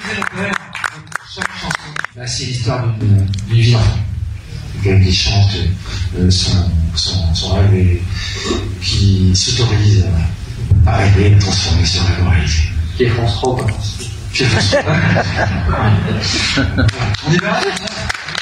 chaque chanson, bah, c'est l'histoire d'une vie d'enfant. Quelqu'un qui chante son rêve et qui s'autorise à rêver et transformer ce rêve en réalité. Qui est France Trop, quoi. On y va.